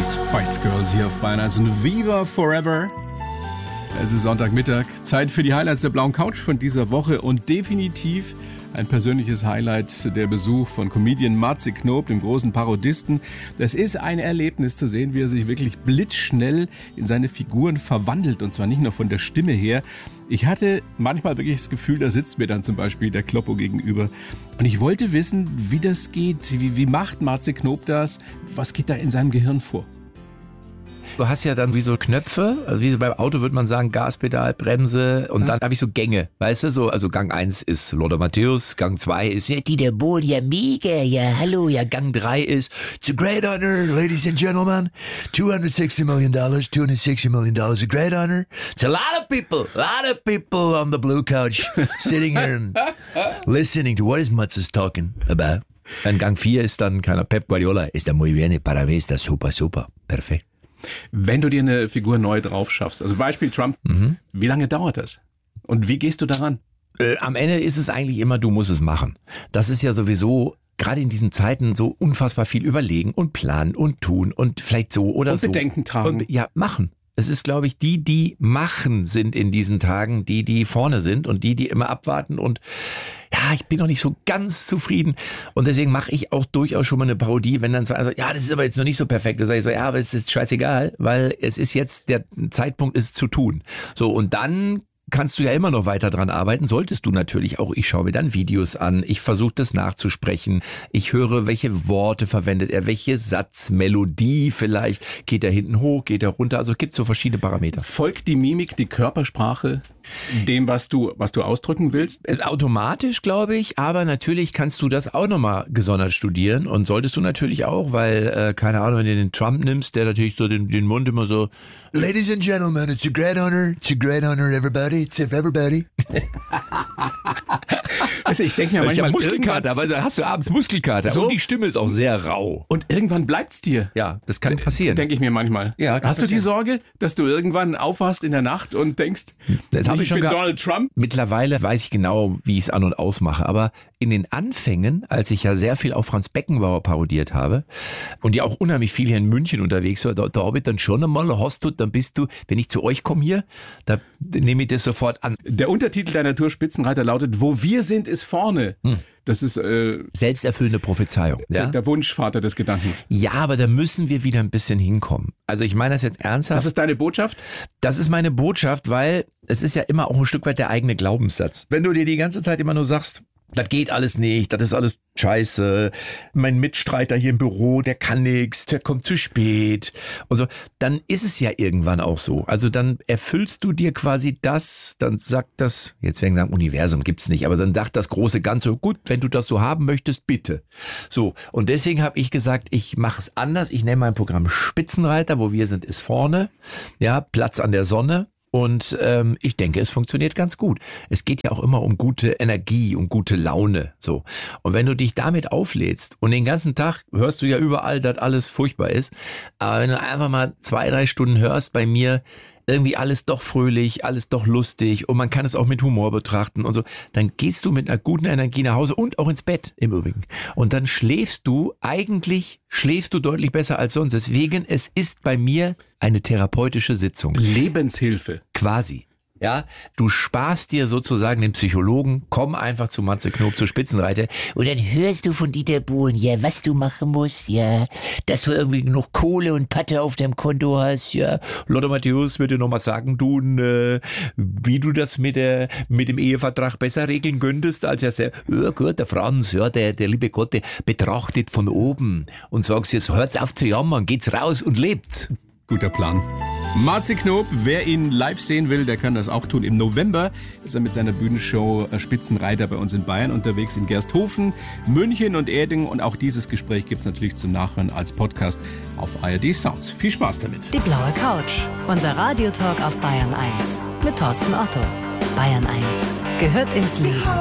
Spice Girls hier auf Bayern 1 und Viva Forever. Es ist Sonntagmittag, Zeit für die Highlights der blauen Couch von dieser Woche und definitiv ein persönliches Highlight, der Besuch von Comedian Matze Knob, dem großen Parodisten. Das ist ein Erlebnis zu sehen, wie er sich wirklich blitzschnell in seine Figuren verwandelt und zwar nicht nur von der Stimme her. Ich hatte manchmal wirklich das Gefühl, da sitzt mir dann zum Beispiel der Kloppo gegenüber und ich wollte wissen, wie das geht, wie macht Matze Knob das, was geht da in seinem Gehirn vor? Du hast ja dann wie so Knöpfe, also wie so beim Auto würde man sagen, Gaspedal, Bremse und dann habe ich so Gänge, weißt du, so, also Gang 1 ist Lothar Matthäus, Gang 2 ist Dieter Bohlen, ja mega, ja hallo, ja Gang 3 ist It's a great honor, ladies and gentlemen, $260 million, $260 million, a great honor. It's a lot of people on the blue couch sitting here and listening to what is Matze talking about. Dann Gang 4 ist dann keiner Pep Guardiola, Está muy bien, para mí está super, perfekt. Wenn du dir eine Figur neu drauf schaffst, also Beispiel Trump, wie lange dauert das? Und wie gehst du daran? Am Ende ist es eigentlich immer, du musst es machen. Das ist ja sowieso gerade in diesen Zeiten so unfassbar viel überlegen und planen und tun und vielleicht so oder und so. Und Bedenken tragen. Und, ja, machen. Es ist, glaube ich, die machen sind in diesen Tagen, die vorne sind und die immer abwarten und ja, ich bin noch nicht so ganz zufrieden und deswegen mache ich auch durchaus schon mal eine Parodie, wenn dann so, also, ja, das ist aber jetzt noch nicht so perfekt. Da sage ich so, ja, aber es ist scheißegal, weil es ist jetzt, der Zeitpunkt ist zu tun. So, und dann kannst du ja immer noch weiter dran arbeiten, solltest du natürlich auch. Ich schaue mir dann Videos an, ich versuche das nachzusprechen, ich höre, welche Worte verwendet er, welche Satzmelodie vielleicht, geht er hinten hoch, geht er runter, also es gibt so verschiedene Parameter. Folgt die Mimik, die Körpersprache dem, was du ausdrücken willst? Automatisch, glaube ich, aber natürlich kannst du das auch nochmal gesondert studieren und solltest du natürlich auch, weil, keine Ahnung, wenn du den Trump nimmst, der natürlich so den Mund immer so Ladies and gentlemen, it's a great honor, everybody, it's everybody. Also ich denke mir manchmal, ich habe Muskelkater, aber da hast du abends Muskelkater so? Und die Stimme ist auch sehr rau. Und irgendwann bleibt's dir. Ja, das kann passieren. Denke ich mir manchmal. Ja, hast du die Sorge, dass du irgendwann aufwachst in der Nacht und denkst, ich bin Donald Trump? Mittlerweile weiß ich genau, wie ich es an- und ausmache. Aber in den Anfängen, als ich ja sehr viel auf Franz Beckenbauer parodiert habe und ja auch unheimlich viel hier in München unterwegs war, da habe ich dann schon einmal, dann bist du, wenn ich zu euch komme hier, da nehme ich das sofort an. Der Untertitel deiner Tour Spitzenreiter lautet, wo wir sind, ist vorne. Das ist selbsterfüllende Prophezeiung. Ja? Der Wunschvater des Gedankens. Ja, aber da müssen wir wieder ein bisschen hinkommen. Also ich meine das jetzt ernsthaft. Das ist deine Botschaft? Das ist meine Botschaft, weil es ist ja immer auch ein Stück weit der eigene Glaubenssatz. Wenn du dir die ganze Zeit immer nur sagst, das geht alles nicht, das ist alles scheiße, mein Mitstreiter hier im Büro, der kann nichts, der kommt zu spät und so, dann ist es ja irgendwann auch so. Also dann erfüllst du dir quasi das, dann sagt das, jetzt werden wir sagen, Universum gibt's nicht, aber dann sagt das große Ganze, gut, wenn du das so haben möchtest, bitte. So, und deswegen habe ich gesagt, ich mache es anders, ich nenne mein Programm Spitzenreiter, wo wir sind, ist vorne, ja, Platz an der Sonne. Und ich denke, es funktioniert ganz gut. Es geht ja auch immer um gute Energie, um gute Laune. So. Und wenn du dich damit auflädst und den ganzen Tag hörst du ja überall, dass alles furchtbar ist, aber wenn du einfach mal 2-3 Stunden hörst bei mir, irgendwie alles doch fröhlich, alles doch lustig und man kann es auch mit Humor betrachten und so, dann gehst du mit einer guten Energie nach Hause und auch ins Bett im Übrigen. Und dann schläfst du deutlich besser als sonst. Deswegen, es ist bei mir eine therapeutische Sitzung. Lebenshilfe. Quasi. Ja, du sparst dir sozusagen den Psychologen, komm einfach zu Matze Knob, zu Spitzenreiter und dann hörst du von Dieter Bohlen, ja, was du machen musst, ja, dass du irgendwie genug Kohle und Patte auf deinem Konto hast, ja. Lothar Matthäus würde noch mal sagen, du, wie du das mit dem Ehevertrag besser regeln könntest, als er sagt, ja gut, der Franz, ja, der liebe Gott, der betrachtet von oben und sagst jetzt, hört's auf zu jammern, geht's raus und lebt's. Guter Plan. Matze Knob, wer ihn live sehen will, der kann das auch tun. Im November ist er mit seiner Bühnenshow Spitzenreiter bei uns in Bayern unterwegs, in Gersthofen, München und Erding. Und auch dieses Gespräch gibt's natürlich zum Nachhören als Podcast auf ARD Sounds. Viel Spaß damit. Die blaue Couch, unser Radiotalk auf Bayern 1 mit Thorsten Otto. Bayern 1 gehört ins Leben.